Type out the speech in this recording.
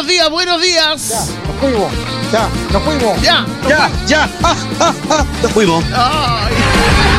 días, buenos días. Ya, nos fuimos. Ya, nos fuimos. Ya. Ya. Nos fuimos. Ay.